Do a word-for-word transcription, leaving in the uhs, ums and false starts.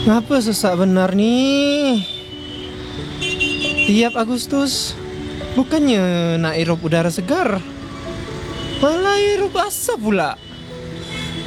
Ngapa sesak benar nih? Tiap Agustus bukannya nak hirup udara segar, malah hirup asap pula.